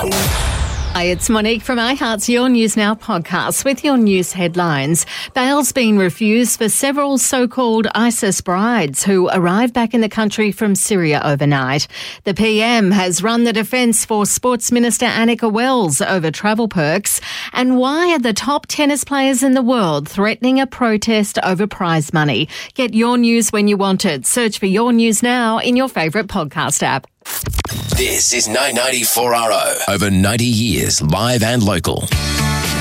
Hi, it's Monique from iHeart's Your News Now podcast with your news headlines. Bail's been refused for several so-called ISIS brides who arrived back in the country from Syria overnight. The PM has run the defence for Sports Minister Annika Wells over travel perks. And why are the top tennis players in the world threatening a protest over prize money? Get your news when you want it. Search for Your News Now in your favourite podcast app. This is 990 4RO. Over 90 years, live and local.